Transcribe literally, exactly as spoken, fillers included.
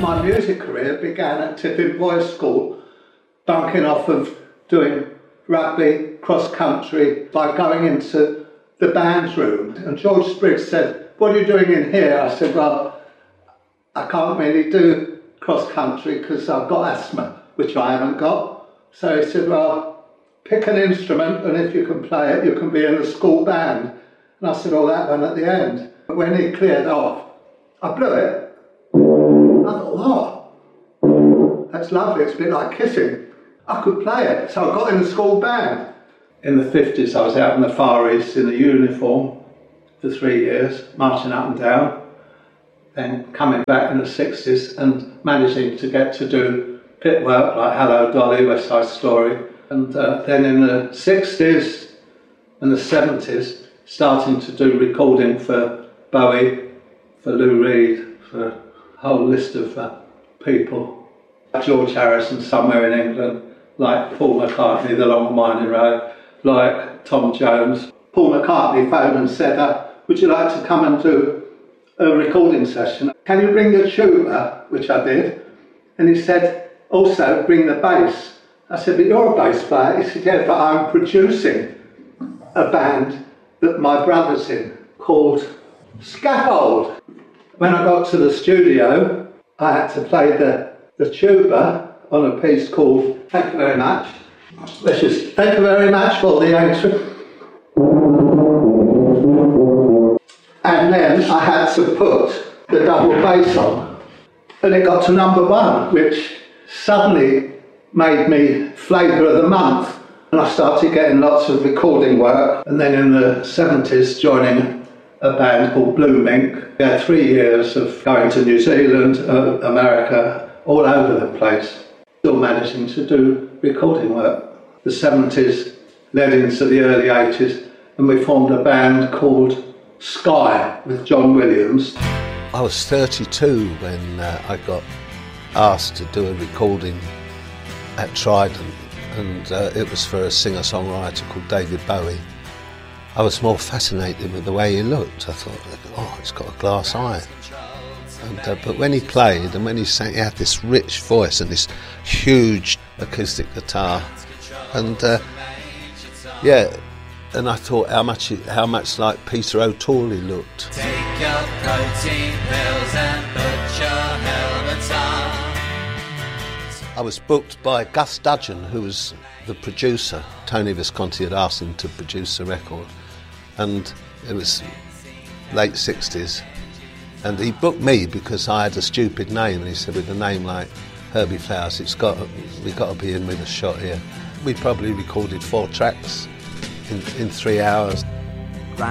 my music career began at Tipping Boys School, bunking off of doing rugby, cross-country, by going into the band's room. And George Spriggs said, "What are you doing in here?" I said, "Well, I can't really do cross-country because I've got asthma, which I haven't got." So he said, "Well, pick an instrument, and if you can play it, you can be in the school band." And I said, "Oh, that one at the end." But when he cleared off, I blew it. I thought, "Oh, that's lovely, it's a bit like kissing." I could play it, so I got in the school band. In the fifties, I was out in the Far East in a uniform for three years, marching up and down. Then coming back in the sixties and managing to get to do pit work like Hello Dolly, West Side Story. And uh, then in the sixties and the seventies, starting to do recording for Bowie, for Lou Reed, for a whole list of uh, people. George Harrison, Somewhere in England, like Paul McCartney, The Long Winding Road, like Tom Jones. Paul McCartney phoned and said, uh, "Would you like to come and do a recording session? Can you bring your tuba?" Which I did. And he said, "Also bring the bass." I said, "But you're a bass player." He said, "Yeah, but I'm producing a band that my brother's in called Scaffold." When I got to the studio, I had to play the, the tuba on a piece called Thank You Very Much. Let's just thank you very much for the answer. And then I had to put the double bass on. And it got to number one, which suddenly made me flavour of the month. And I started getting lots of recording work. And then in the seventies, joining a band called Blue Mink. We had three years of going to New Zealand, uh, America, all over the place, still managing to do recording work. The seventies led into the early eighties, and we formed a band called Sky with John Williams. I was thirty-two when uh, I got asked to do a recording at Trident, and uh, it was for a singer-songwriter called David Bowie. I was more fascinated with the way he looked. I thought, oh, he's got a glass eye. And, uh, but when he played and when he sang, he had this rich voice and this huge acoustic guitar. And uh, yeah, and I thought how much, he, how much like Peter O'Toole he looked. Take your protein pills and put your helmets on. I was booked by Gus Dudgeon, who was the producer. Tony Visconti had asked him to produce a record, and it was late sixties, and he booked me because I had a stupid name, and he said, with a name like Herbie Flowers, it's got we got to be in with a shot here. We probably recorded four tracks in, in three hours.